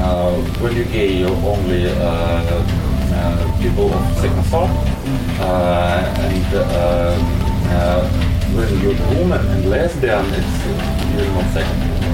when you're gay, you're only people of second thought, and when you're woman and lesbian, it's you're not second.